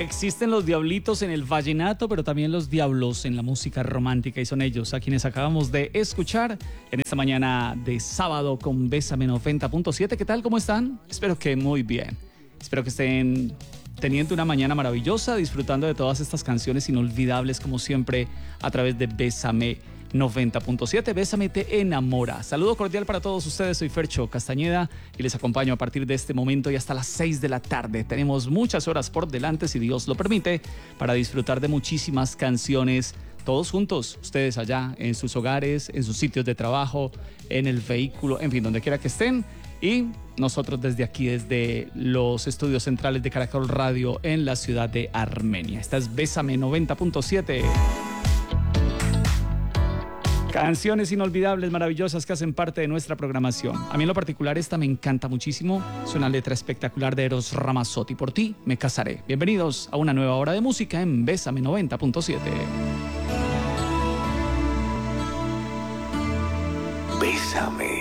Existen los diablitos en el vallenato, pero también los diablos en la música romántica, y son ellos a quienes acabamos de escuchar en esta mañana de sábado con Bésame 90.7. ¿Qué tal? ¿Cómo están? Espero que muy bien. Espero que estén teniendo una mañana maravillosa, disfrutando de todas estas canciones inolvidables como siempre a través de Bésame 90.7. Bésame te enamora. Saludo cordial para todos ustedes. Soy Fercho Castañeda y les acompaño a partir de este momento y hasta las 6 de la tarde. Tenemos muchas horas por delante, si Dios lo permite, para disfrutar de muchísimas canciones todos juntos, ustedes allá en sus hogares, en sus sitios de trabajo, en el vehículo, en fin, donde quiera que estén. Y nosotros desde aquí, desde los estudios centrales de Caracol Radio en la ciudad de Armenia. Esta es Bésame 90.7. Canciones inolvidables, maravillosas que hacen parte de nuestra programación. A mí en lo particular esta me encanta muchísimo. Es una letra espectacular de Eros Ramazzotti. Por ti me casaré. Bienvenidos a una nueva hora de música en Bésame 90.7. Bésame.